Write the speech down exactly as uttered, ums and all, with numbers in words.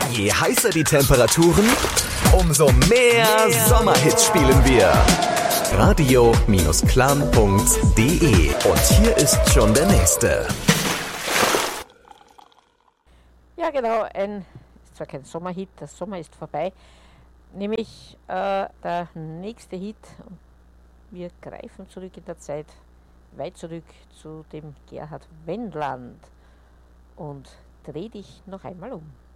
Je heißer die Temperaturen, umso mehr, mehr Sommerhits spielen wir. radio-clan punkt de. Und hier ist schon der nächste. Ja genau, ein, ist zwar kein Sommerhit, der Sommer ist vorbei, nämlich äh, der nächste Hit. Wir greifen zurück in der Zeit, weit zurück zu dem Gerhard Wendland und dreh dich noch einmal um.